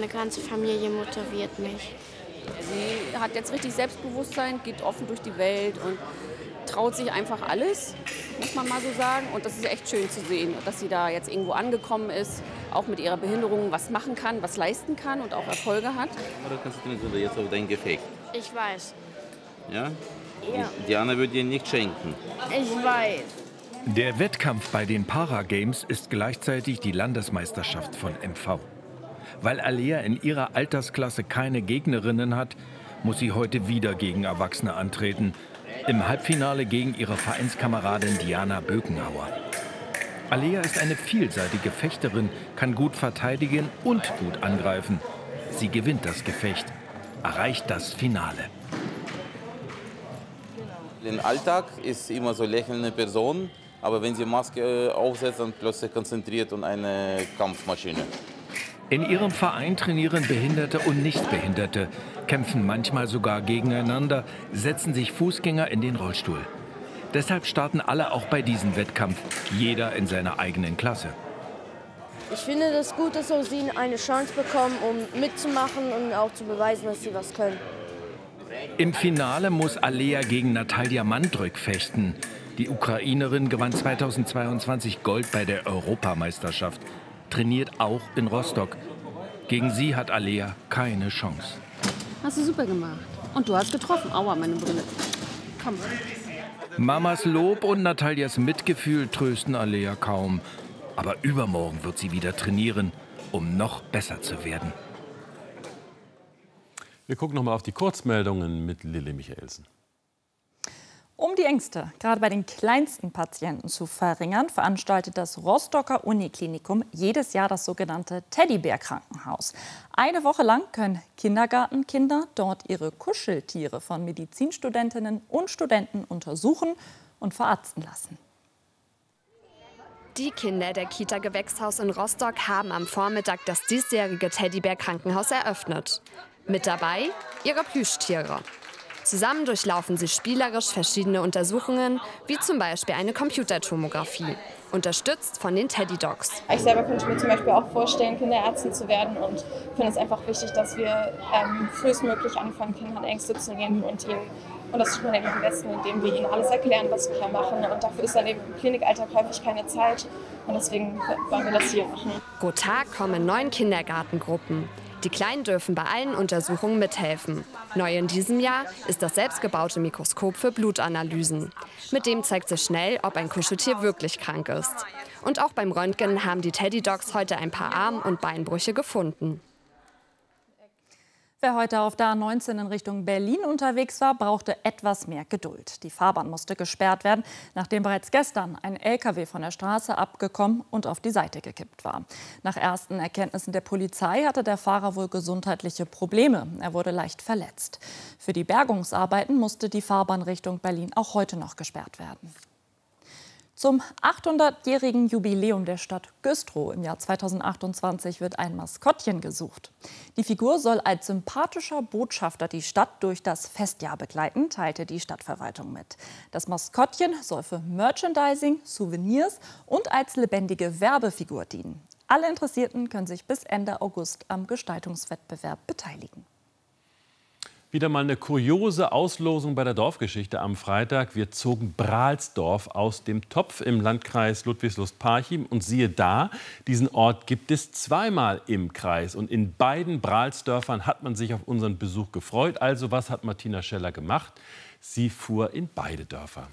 meine ganze Familie motiviert mich. Sie hat jetzt richtig Selbstbewusstsein, geht offen durch die Welt und traut sich einfach alles, muss man mal so sagen. Und das ist echt schön zu sehen, dass sie da jetzt irgendwo angekommen ist, auch mit ihrer Behinderung was machen kann, was leisten kann und auch Erfolge hat. Oder konzentrieren Sie jetzt auf dein Gefecht? Ich weiß. Ja? Ja. Diana würde dir nicht schenken. Ich weiß. Der Wettkampf bei den Paragames ist gleichzeitig die Landesmeisterschaft von MV. Weil Alea in ihrer Altersklasse keine Gegnerinnen hat, muss sie heute wieder gegen Erwachsene antreten. Im Halbfinale gegen ihre Vereinskameradin Diana Bökenhauer. Alea ist eine vielseitige Fechterin, kann gut verteidigen und gut angreifen. Sie gewinnt das Gefecht, erreicht das Finale. Im Alltag ist sie immer so lächelnde Person, aber wenn sie Maske aufsetzt, dann plötzlich konzentriert und eine Kampfmaschine. In ihrem Verein trainieren Behinderte und Nichtbehinderte, kämpfen manchmal sogar gegeneinander, setzen sich Fußgänger in den Rollstuhl. Deshalb starten alle auch bei diesem Wettkampf, jeder in seiner eigenen Klasse. Ich finde das gut, dass auch sie eine Chance bekommen, um mitzumachen und auch zu beweisen, dass sie was können. Im Finale muss Alea gegen Natalia Mandryk fechten. Die Ukrainerin gewann 2022 Gold bei der Europameisterschaft. Trainiert auch in Rostock. Gegen sie hat Alea keine Chance. Hast du super gemacht. Und du hast getroffen. Aua, meine Brille. Komm. Mamas Lob und Natalias Mitgefühl trösten Alea kaum. Aber übermorgen wird sie wieder trainieren, um noch besser zu werden. Wir gucken noch mal auf die Kurzmeldungen mit Lilly Michaelsen. Um die Ängste gerade bei den kleinsten Patienten zu verringern, veranstaltet das Rostocker Uniklinikum jedes Jahr das sogenannte Teddybär-Krankenhaus. Eine Woche lang können Kindergartenkinder dort ihre Kuscheltiere von Medizinstudentinnen und Studenten untersuchen und verarzten lassen. Die Kinder der Kita Gewächshaus in Rostock haben am Vormittag das diesjährige Teddybär-Krankenhaus eröffnet. Mit dabei ihre Plüschtiere. Zusammen durchlaufen sie spielerisch verschiedene Untersuchungen, wie zum Beispiel eine Computertomographie, unterstützt von den Teddy Dogs. Ich selber könnte mir zum Beispiel auch vorstellen, Kinderärztin zu werden und finde es einfach wichtig, dass wir frühestmöglich anfangen, Kindern Ängste zu nehmen und ihnen, und das tun wir am besten, indem wir ihnen alles erklären, was wir hier machen. Und dafür ist dann eben im Klinikalltag häufig keine Zeit und deswegen wollen wir das hier machen. Pro Tag kommen 9 Kindergartengruppen. Die Kleinen dürfen bei allen Untersuchungen mithelfen. Neu in diesem Jahr ist das selbstgebaute Mikroskop für Blutanalysen. Mit dem zeigt sich schnell, ob ein Kuscheltier wirklich krank ist. Und auch beim Röntgen haben die Teddy Dogs heute ein paar Arm- und Beinbrüche gefunden. Wer heute auf der A19 in Richtung Berlin unterwegs war, brauchte etwas mehr Geduld. Die Fahrbahn musste gesperrt werden, nachdem bereits gestern ein LKW von der Straße abgekommen und auf die Seite gekippt war. Nach ersten Erkenntnissen der Polizei hatte der Fahrer wohl gesundheitliche Probleme. Er wurde leicht verletzt. Für die Bergungsarbeiten musste die Fahrbahn Richtung Berlin auch heute noch gesperrt werden. Zum 800-jährigen Jubiläum der Stadt Güstrow im Jahr 2028 wird ein Maskottchen gesucht. Die Figur soll als sympathischer Botschafter die Stadt durch das Festjahr begleiten, teilte die Stadtverwaltung mit. Das Maskottchen soll für Merchandising, Souvenirs und als lebendige Werbefigur dienen. Alle Interessierten können sich bis Ende August am Gestaltungswettbewerb beteiligen. Wieder mal eine kuriose Auslosung bei der Dorfgeschichte am Freitag. Wir zogen Bralsdorf aus dem Topf im Landkreis Ludwigslust-Parchim. Und siehe da, diesen Ort gibt es zweimal im Kreis. Und in beiden Bralsdörfern hat man sich auf unseren Besuch gefreut. Also was hat Martina Scheller gemacht? Sie fuhr in beide Dörfer.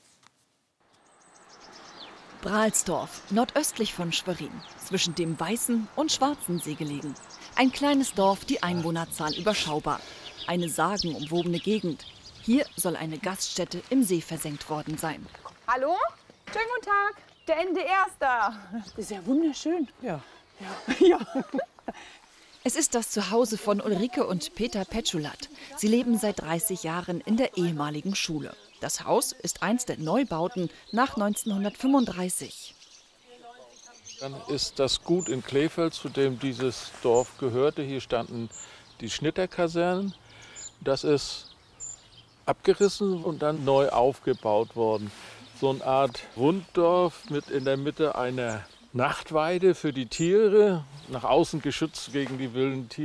Bralsdorf, nordöstlich von Schwerin, zwischen dem Weißen und Schwarzen See gelegen. Ein kleines Dorf, die Einwohnerzahl überschaubar. Eine sagenumwobene Gegend. Hier soll eine Gaststätte im See versenkt worden sein. Hallo? Schönen guten Tag. Der NDR ist da. Das ist ja wunderschön. Ja. Ja. Es ist das Zuhause von Ulrike und Peter Petschulat. Sie leben seit 30 Jahren in der ehemaligen Schule. Das Haus ist eins der Neubauten nach 1935. Dann ist das Gut in Kleefeld, zu dem dieses Dorf gehörte. Hier standen die Schnitterkasernen. Das ist abgerissen und dann neu aufgebaut worden. So eine Art Runddorf mit in der Mitte einer Nachtweide für die Tiere, nach außen geschützt gegen die wilden Tiere.